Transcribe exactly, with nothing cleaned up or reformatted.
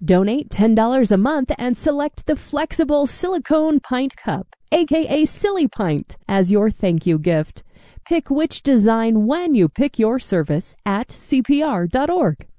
Donate ten dollars a month and select the flexible silicone pint cup, aka Silly Pint, as your thank you gift. Pick which design when you pick your service at C P R dot org.